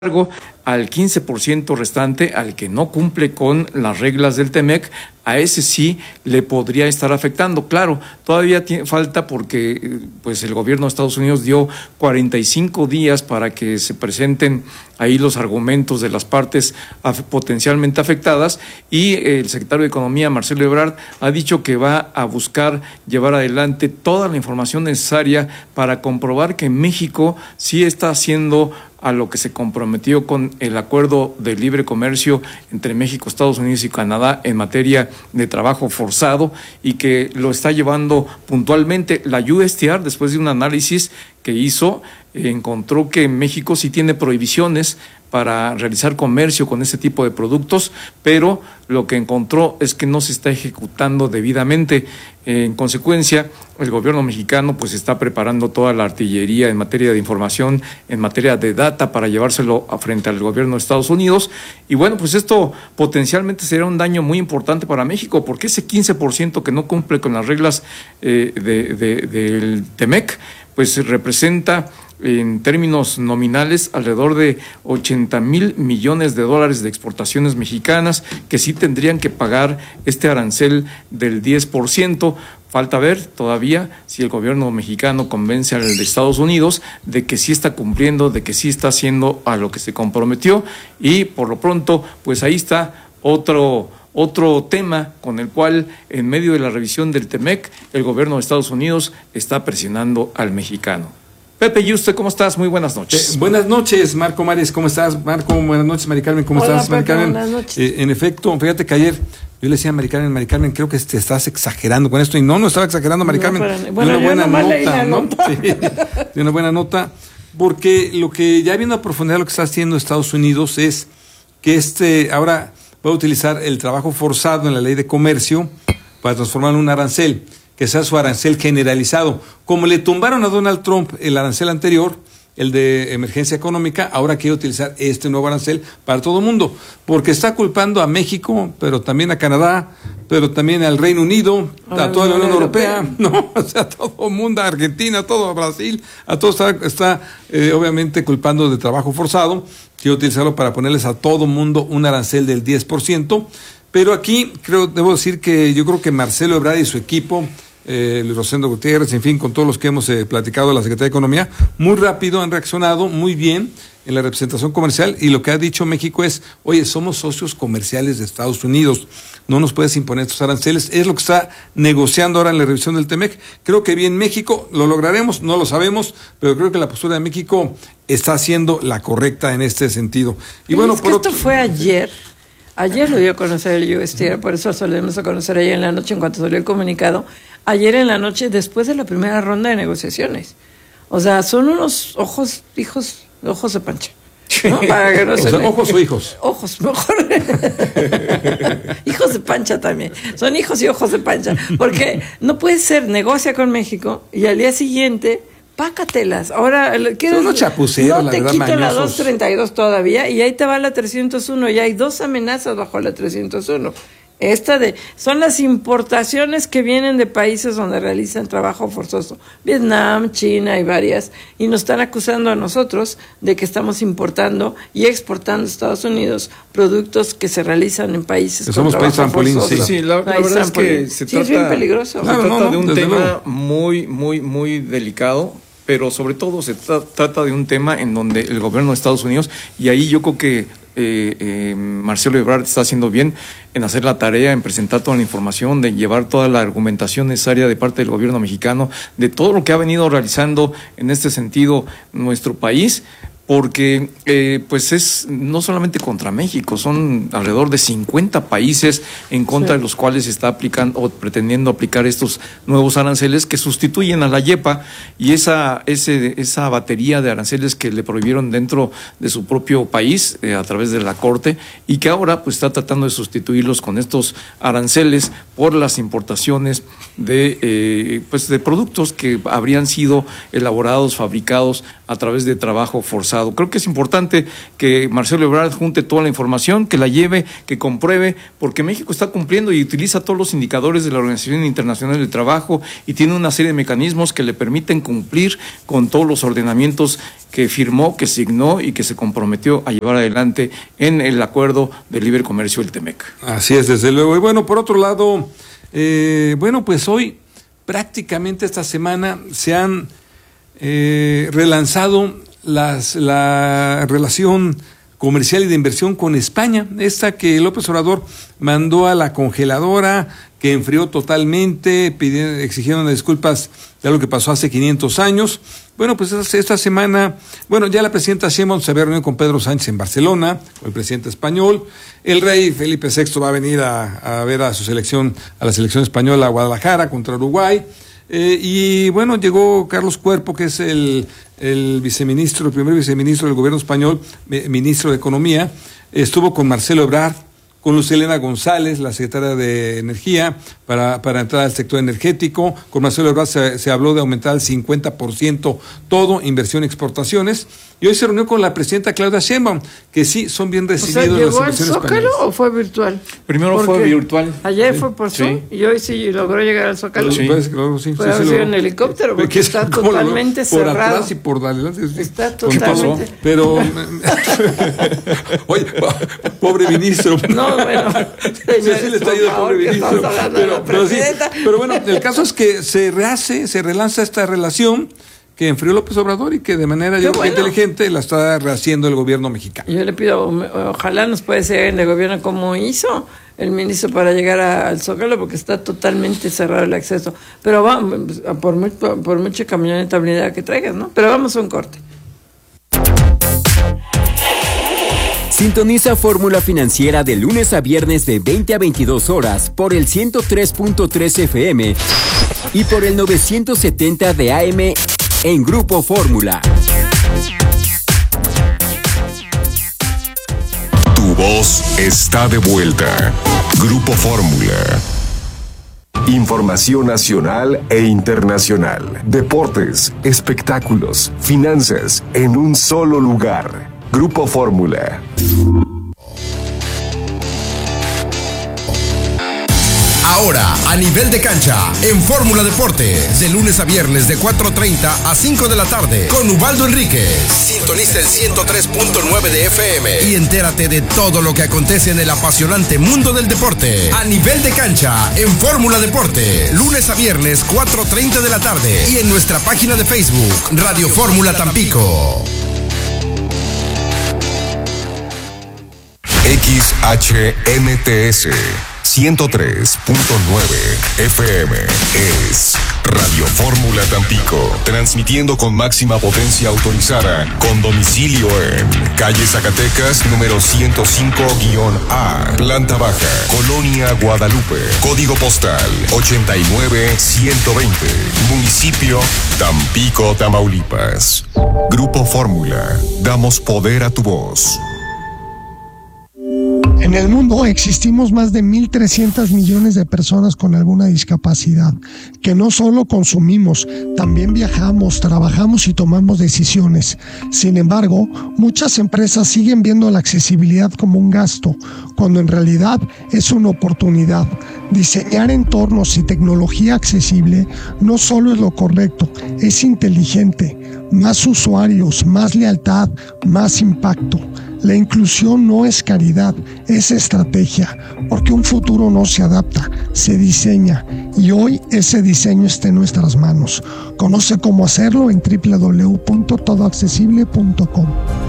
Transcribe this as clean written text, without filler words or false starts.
Al 15% restante, al que no cumple con las reglas del TEMEC, a ese sí le podría estar afectando. Claro, todavía falta porque pues el gobierno de Estados Unidos dio 45 días para que se presenten ahí los argumentos de las partes potencialmente afectadas, y el secretario de Economía, Marcelo Ebrard, ha dicho que va a buscar llevar adelante toda la información necesaria para comprobar que México sí está haciendo a lo que se comprometió con el acuerdo de libre comercio entre México, Estados Unidos y Canadá en materia de trabajo forzado, y que lo está llevando puntualmente. La USTR, después de un análisis que hizo, encontró que México sí tiene prohibiciones para realizar comercio con ese tipo de productos, pero lo que encontró es que no se está ejecutando debidamente. En consecuencia, el gobierno mexicano pues está preparando toda la artillería en materia de información, en materia de data, para llevárselo frente al gobierno de Estados Unidos. Y bueno, pues esto potencialmente será un daño muy importante para México, porque ese 15% que no cumple con las reglas del TEMEC, pues representa en términos nominales alrededor de 80,000 millones de dólares de exportaciones mexicanas que sí tendrían que pagar este arancel del 10%. Falta ver todavía si el gobierno mexicano convence al de Estados Unidos de que sí está cumpliendo, de que sí está haciendo a lo que se comprometió, y por lo pronto pues ahí está otro tema con el cual, en medio de la revisión del TEMEC, el gobierno de Estados Unidos está presionando al mexicano. Pepe Yuste, ¿cómo estás? Muy buenas noches. Buenas noches, Marco Mares, ¿cómo estás? Marco, buenas noches. Mari Carmen, ¿cómo estás? Pepe, Mari Carmen, buenas noches. En efecto, fíjate que ayer yo le decía a Mari Carmen, creo que te estás exagerando con esto, y no estaba exagerando, Mari Carmen. Bueno, de una buena nota, ¿no? Sí, de una buena nota, porque lo que ya viendo a profundidad lo que está haciendo Estados Unidos es que ahora va a utilizar el trabajo forzado en la ley de comercio para transformarlo en un arancel, que sea su arancel generalizado. Como le tumbaron a Donald Trump el arancel anterior, el de emergencia económica, ahora quiere utilizar este nuevo arancel para todo el mundo, porque está culpando a México, pero también a Canadá, pero también al Reino Unido, a toda la Unión Europea, no, o sea, a todo el mundo, a Argentina, a todo, a Brasil, a todo está obviamente culpando de trabajo forzado. Quiere utilizarlo para ponerles a todo el mundo un arancel del 10%, pero aquí debo decir que yo creo que Marcelo Ebrard y su equipo, Luis Rosendo Gutiérrez, en fin, con todos los que hemos platicado de la Secretaría de Economía, muy rápido han reaccionado, muy bien en la representación comercial, y lo que ha dicho México es: oye, somos socios comerciales de Estados Unidos, no nos puedes imponer estos aranceles. Es lo que está negociando ahora en la revisión del TEMEC. Creo que bien México, lo lograremos, no lo sabemos, pero creo que la postura de México está siendo la correcta en este sentido. Y bueno, es que esto fue ayer lo dio a conocer el USTR, por eso solemos a conocer ayer en la noche en cuanto salió el comunicado. Ayer en la noche, después de la primera ronda de negociaciones. O sea, son unos ojos de pancha, ¿no? Para que no se ¿ojos o hijos? Ojos, mejor. Hijos de pancha también. Son hijos y ojos de pancha. Porque no puede ser, negocia con México y al día siguiente, pácatelas. Ahora, son unos chapuceros, no te quito la 232 todavía, y ahí te va la 301. Y hay dos amenazas bajo la 301. Son las importaciones que vienen de países donde realizan trabajo forzoso. Vietnam, China y varias. Y nos están acusando a nosotros de que estamos importando y exportando a Estados Unidos productos que se realizan en países que con somos trabajo trampolín, forzoso. Sí, la verdad es que se trata, es bien peligroso. Se trata de un tema muy, muy, muy delicado, pero sobre todo se trata de un tema en donde el gobierno de Estados Unidos, y ahí yo creo que Marcelo Ebrard está haciendo bien en hacer la tarea, en presentar toda la información, de llevar toda la argumentación necesaria de parte del gobierno mexicano, de todo lo que ha venido realizando en este sentido nuestro país, porque pues es no solamente contra México, son alrededor de 50 países en contra de los cuales se está aplicando o pretendiendo aplicar estos nuevos aranceles que sustituyen a la YEPA y esa batería de aranceles que le prohibieron dentro de su propio país a través de la Corte, y que ahora pues está tratando de sustituirlos con estos aranceles por las importaciones de productos que habrían sido elaborados, fabricados a través de trabajo forzado pasado. Creo que es importante que Marcelo Ebrard junte toda la información, que la lleve, que compruebe, porque México está cumpliendo y utiliza todos los indicadores de la Organización Internacional del Trabajo y tiene una serie de mecanismos que le permiten cumplir con todos los ordenamientos que firmó, que signó y que se comprometió a llevar adelante en el acuerdo de libre comercio del TEMEC. Así es, desde luego. Y bueno, por otro lado, pues hoy prácticamente esta semana se han relanzado la relación comercial y de inversión con España, esta que López Obrador mandó a la congeladora, que enfrió totalmente, exigieron disculpas de lo que pasó hace 500 años. Bueno, pues esta semana, ya la presidenta Sheinbaum se había reunido con Pedro Sánchez en Barcelona, con el presidente español. El rey Felipe VI va a venir a ver a la selección española a Guadalajara contra Uruguay. Y bueno, llegó Carlos Cuerpo, que es el primer viceministro del gobierno español, ministro de Economía. Estuvo con Marcelo Ebrard, con Luz Helena González, la secretaria de Energía, para entrar al sector energético. Con Marcelo Ebrard se habló de aumentar al 50% todo, inversión y exportaciones. Y hoy se reunió con la presidenta Claudia Sheinbaum, que sí son bien recibidos las ¿llegó al inversiones Zócalo españolas. o fue virtual? Primero fue virtual. Ayer fue por Zoom y hoy sí logró llegar al Zócalo. Sí. Puede haber sido en helicóptero porque está totalmente cerrado. Por atrás y por adelante. Está ¿Qué pasó? totalmente. Pero, pobre ministro. No, bueno. Sí le está yendo al pobre ministro. Pero bueno, el caso es que se relanza esta relación que enfrió López Obrador y que de manera inteligente la está rehaciendo el gobierno mexicano. Yo le pido, ojalá nos puede seguir en el gobierno como hizo el ministro para llegar al Zócalo, porque está totalmente cerrado el acceso. Pero vamos, por mucha camioneta blindada que traigas, ¿no? Pero vamos a un corte. Sintoniza Fórmula Financiera de lunes a viernes de 20 a 22 horas por el 103.3 FM y por el 970 de AM en Grupo Fórmula. Tu voz está de vuelta. Grupo Fórmula. Información nacional e internacional. Deportes, espectáculos, finanzas, en un solo lugar. Grupo Fórmula. Ahora, a nivel de cancha, en Fórmula Deportes, de lunes a viernes de 4:30 a 5 de la tarde, con Ubaldo Enríquez. Sintoniza el 103.9 de FM y entérate de todo lo que acontece en el apasionante mundo del deporte. A nivel de cancha, en Fórmula Deportes, lunes a viernes 4:30 de la tarde y en nuestra página de Facebook, Radio Fórmula Tampico. XHNTS 103.9 FM es Radio Fórmula Tampico, transmitiendo con máxima potencia autorizada, con domicilio en calle Zacatecas, número 105-A, planta baja, Colonia Guadalupe, código postal 89120, municipio Tampico, Tamaulipas. Grupo Fórmula, damos poder a tu voz. En el mundo existimos más de 1.300 millones de personas con alguna discapacidad, que no solo consumimos, también viajamos, trabajamos y tomamos decisiones. Sin embargo, muchas empresas siguen viendo la accesibilidad como un gasto, cuando en realidad es una oportunidad. Diseñar entornos y tecnología accesible no solo es lo correcto, es inteligente. Más usuarios, más lealtad, más impacto. La inclusión no es caridad, es estrategia, porque un futuro no se adapta, se diseña, y hoy ese diseño está en nuestras manos. Conoce cómo hacerlo en www.todoaccesible.com.